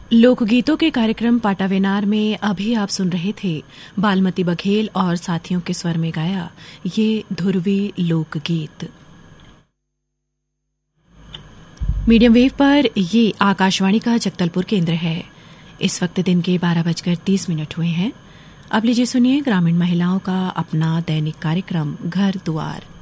लोकगीतों के कार्यक्रम पाटावेनार में अभी आप सुन रहे थे बालमती बघेल और साथियों के स्वर में गाया ये ध्रुवी लोकगीत। मीडियम वेव पर ये आकाशवाणी का जगदलपुर केंद्र है। इस वक्त दिन के 12:30 हुए हैं। अब लीजिए सुनिए ग्रामीण महिलाओं का अपना दैनिक कार्यक्रम घर दुआर।